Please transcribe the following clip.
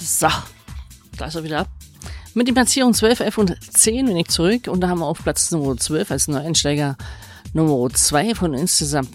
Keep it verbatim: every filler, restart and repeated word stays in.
So, da ist er wieder. Mit den Platzierungen zwölf, elf und zehn bin ich zurück und da haben wir auf Platz Nummer zwölf als Neueinsteiger Nummer zwei von insgesamt